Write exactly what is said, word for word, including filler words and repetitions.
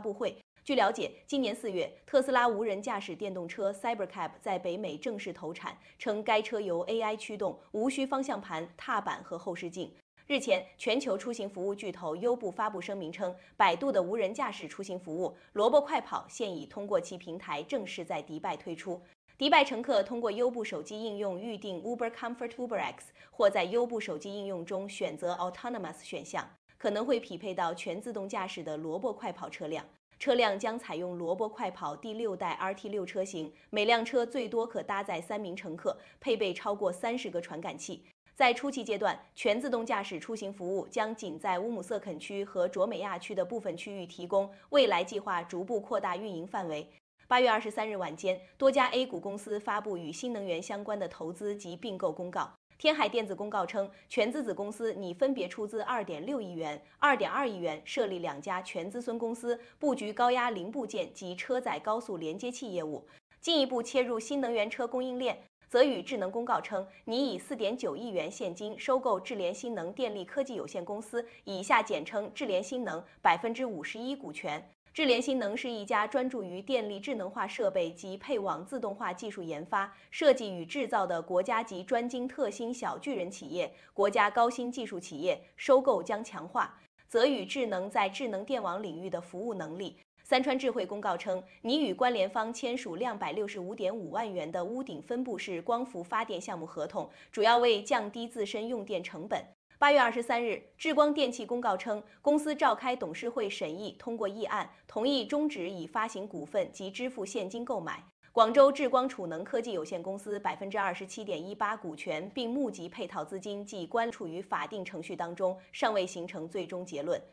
布会。据了解，今年四月，特斯拉无人驾驶电动车 Cybercab 在北美正式投产，称该车由 A I 驱动，无需方向盘、踏板和后视镜。日前，全球出行服务巨头优步发布声明称，百度的无人驾驶出行服务萝卜快跑现已通过其平台正式在迪拜推出。迪拜乘客通过优步手机应用预订 Uber Comfort UberX， 或在优步手机应用中选择 Autonomous 选项，可能会匹配到全自动驾驶的萝卜快跑车辆。车辆将采用萝卜快跑第六代 R T 六车型，每辆车最多可搭载三名乘客，配备超过三十个传感器。在初期阶段，全自动驾驶出行服务将仅在乌姆瑟肯区和卓美亚区的部分区域提供，未来计划逐步扩大运营范围。八月二十三日晚间，多家 A 股公司发布与新能源相关的投资及并购公告。天海电子公告称，全资子公司拟分别出资二点六亿元、二点二亿元设立两家全资孙公司，布局高压零部件及车载高速连接器业务，进一步切入新能源车供应链。泽宇智能公告称，拟以四点九亿元现金收购智联新能电力科技有限公司（以下简称智联新能）百分之五十一股权。智联新能是一家专注于电力智能化设备及配网自动化技术研发、设计与制造的国家级专精特新小巨人企业，国家高新技术企业，收购将强化泽宇智能在智能电网领域的服务能力。三川智慧公告称，拟与关联方签署两百六十五点五万元的屋顶分布式光伏发电项目合同，主要为降低自身用电成本。八月二十三日，智光电气公告称，公司召开董事会审议，通过议案，同意终止以发行股份及支付现金购买广州智光储能科技有限公司百分之二十七点一八股权，并募集配套资金，即关处于法定程序当中，尚未形成最终结论。